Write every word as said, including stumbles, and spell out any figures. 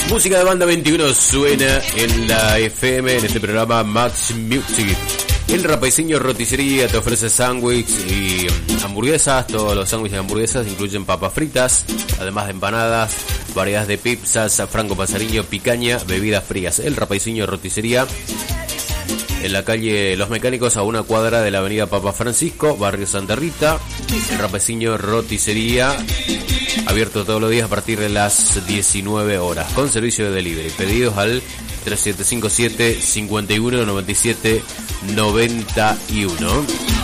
Música de Banda veintiuno suena en la F M en este programa Max Music. El Rapaicín Roticería te ofrece sándwiches y hamburguesas. Todos los sándwiches y hamburguesas incluyen papas fritas, además de empanadas, variedades de pizzas, franco pasariño, picaña, bebidas frías. El Rapaicín Roticería en la calle Los Mecánicos, a una cuadra de la avenida Papa Francisco, barrio Santa Rita. El Rapaicín Roticería, abierto todos los días a partir de las diecinueve horas, con servicio de delivery. Pedidos al tres siete cinco siete, cinco uno nueve siete nueve uno.